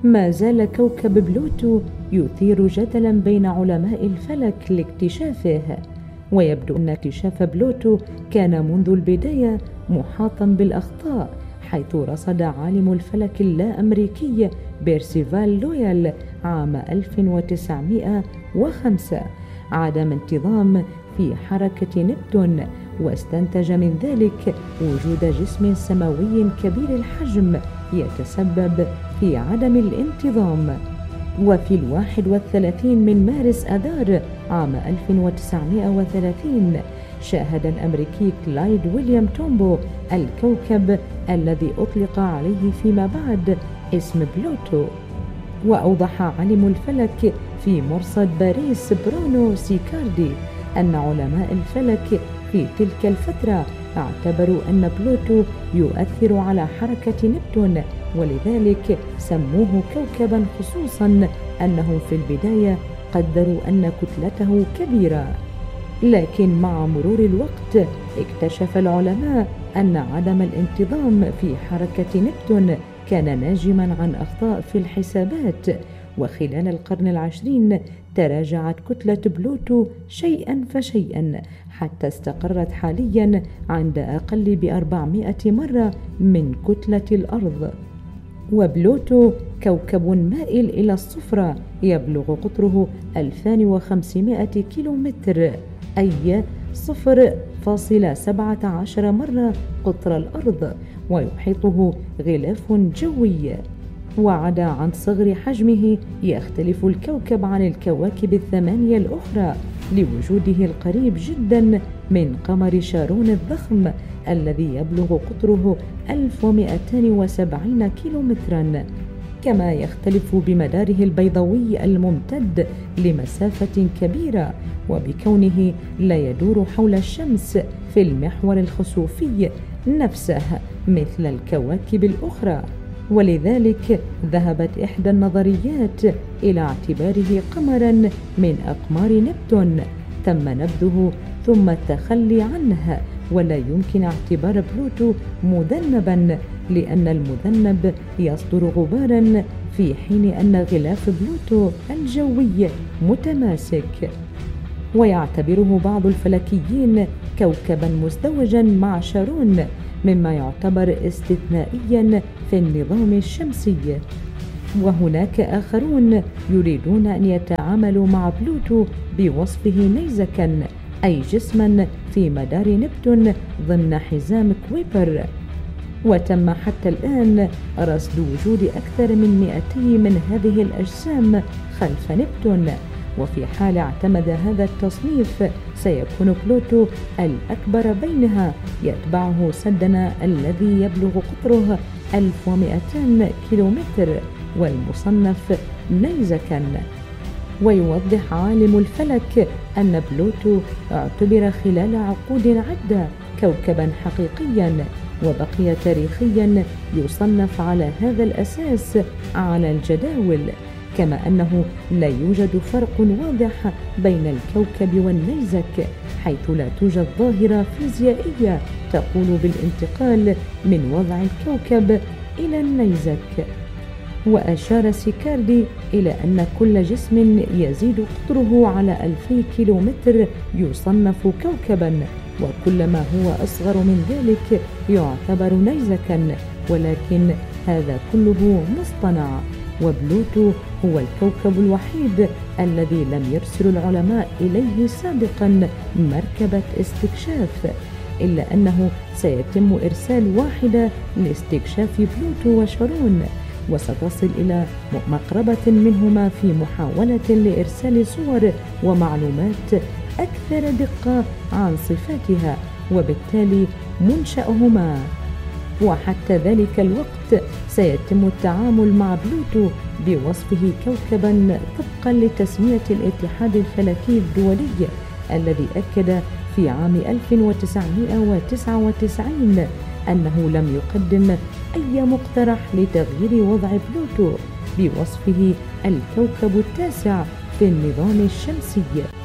ما زال كوكب بلوتو يثير جدلا بين علماء الفلك لاكتشافه، ويبدو أن اكتشاف بلوتو كان منذ البداية محاطا بالأخطاء، حيث رصد عالم الفلك اللا أمريكي بيرسيفال لويال عام 1905 عدم انتظام في حركة نبتون، واستنتج من ذلك وجود جسم سماوي كبير الحجم يتسبب في عدم الانتظام. وفي 31 من مارس آذار عام 1930 شاهد الأمريكي كلايد ويليام تومبو الكوكب الذي أطلق عليه فيما بعد اسم بلوتو. وأوضح عالم الفلك في مرصد باريس برونو سيكاردي أن علماء الفلك في تلك الفترة اعتبروا أن بلوتو يؤثر على حركة نبتون، ولذلك سموه كوكبا، خصوصا أنهم في البداية قدروا أن كتلته كبيرة. لكن مع مرور الوقت اكتشف العلماء أن عدم الانتظام في حركة نبتون كان ناجما عن أخطاء في الحسابات، وخلال القرن العشرين تراجعت كتلة بلوتو شيئا فشيئا حتى استقرت حاليا عند أقل ب400 مرة من كتلة الأرض. وبلوتو كوكب مائل إلى الصفرة يبلغ قطره 2500 كيلومتر، أي 0.17 مرة قطر الأرض، ويحيطه غلاف جوي. وعدا عن صغر حجمه يختلف الكوكب عن الكواكب الثمانية الأخرى لوجوده القريب جدا من قمر شارون الضخم الذي يبلغ قطره 1270 كيلومترا، كما يختلف بمداره البيضاوي الممتد لمسافة كبيرة، وبكونه لا يدور حول الشمس في المحور الخسوفي نفسه مثل الكواكب الأخرى. ولذلك ذهبت إحدى النظريات إلى اعتباره قمرا من أقمار نبتون تم نبذه ثم التخلي عنه، ولا يمكن اعتبار بلوتو مذنبا لأن المذنب يصدر غبارا، في حين أن غلاف بلوتو الجوي متماسك. ويعتبره بعض الفلكيين كوكبا مزدوجا مع شارون، مما يعتبر استثنائيا في النظام الشمسي. وهناك آخرون يريدون أن يتعاملوا مع بلوتو بوصفه نيزكا، أي جسما في مدار نبتون ضمن حزام كويبر. وتم حتى الآن رصد وجود أكثر من 200 من هذه الأجسام خلف نبتون، وفي حال اعتمد هذا التصنيف سيكون بلوتو الأكبر بينها، يتبعه سدنا الذي يبلغ قطره 1200 كيلومتر والمصنف نيزكا. ويوضح عالم الفلك أن بلوتو اعتبر خلال عقود عدة كوكبا حقيقيا، وبقي تاريخيا يصنف على هذا الأساس على الجداول، كما أنه لا يوجد فرق واضح بين الكوكب والنيزك، حيث لا توجد ظاهرة فيزيائية تقول بالانتقال من وضع الكوكب إلى النيزك. وأشار سيكاردي إلى أن كل جسم يزيد قطره على 2000 كيلومتر يصنف كوكبا، وكل ما هو أصغر من ذلك يعتبر نيزكا، ولكن هذا كله مصطنع. وبلوتو هو الكوكب الوحيد الذي لم يرسل العلماء إليه سابقا مركبة استكشاف، إلا أنه سيتم إرسال واحدة لاستكشاف بلوتو وشارون، وستصل إلى مقربة منهما في محاولة لإرسال صور ومعلومات أكثر دقة عن صفاتها وبالتالي منشأهما. وحتى ذلك الوقت سيتم التعامل مع بلوتو بوصفه كوكبا طبقا لتسمية الاتحاد الفلكي الدولي الذي أكد في عام 1999 أنه لم يقدم أي مقترح لتغيير وضع بلوتو بوصفه الكوكب التاسع في النظام الشمسي.